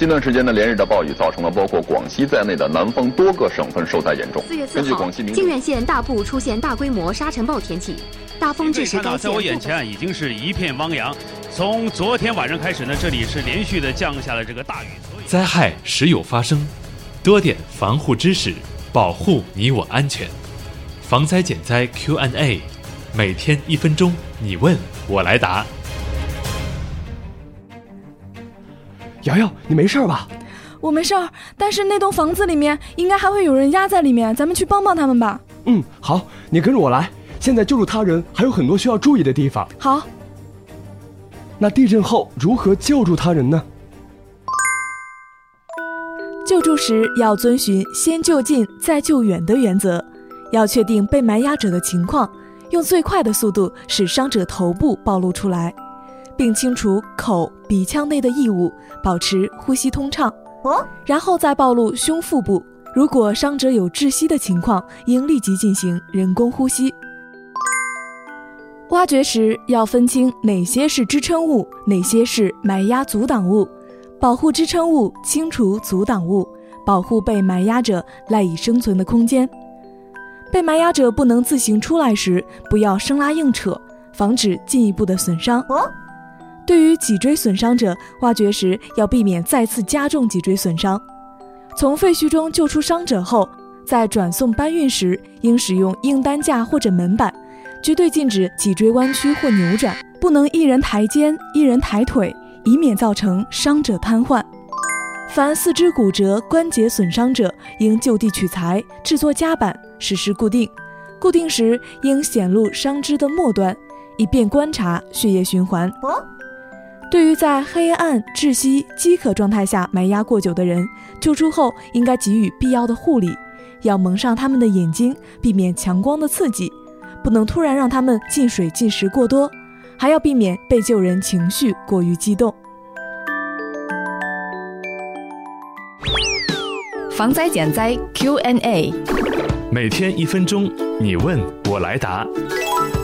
近段时间的连日的暴雨造成了包括广西在内的南方多个省份受灾严重。 4月4号，靖远县大部出现大规模沙尘暴天气，大风致使该县。 在我眼前已经是一片汪洋。从昨天晚上开始呢，这里是连续的降下了这个大雨。 灾害时有发生，多点防护知识，保护你我安全。防灾减灾 Q&A， 每天1分钟，你问我来答。 瑶瑶，你没事吧？ 我没事儿，但是那栋房子里面应该还会有人压在里面，咱们去帮帮他们吧。 好，你跟着我来。现在救助他人还有很多需要注意的地方。 好。 那地震后如何救助他人呢？ 救助时要遵循先救近再救远的原则，要确定被埋压者的情况，用最快的速度使伤者头部暴露出来，并清除口、鼻腔内的异物，保持呼吸通畅。然后再暴露胸腹部，如果伤者有窒息的情况，应立即进行人工呼吸。挖掘时要分清哪些是支撑物，哪些是埋压阻挡物，保护支撑物，清除阻挡物，保护被埋压者赖以生存的空间。被埋压者不能自行出来时，不要生拉硬扯，防止进一步的损伤。对于脊椎损伤者，挖掘时要避免再次加重脊椎损伤。从废墟中救出伤者后，在转送搬运时，应使用硬担架或者门板，绝对禁止脊椎弯曲或扭转，不能一人抬肩一人抬腿，以免造成伤者瘫痪。凡四肢骨折、关节损伤者，应就地取材，制作夹板，实施固定。固定时应显露伤肢的末端，以便观察血液循环。对于在黑暗、窒息、饥渴状态下埋压过久的人，救出后应该给予必要的护理，要蒙上他们的眼睛，避免强光的刺激，不能突然让他们进水进食过多，还要避免被救人情绪过于激动。 防灾减灾 Q&A， 每天1分钟，你问我来答。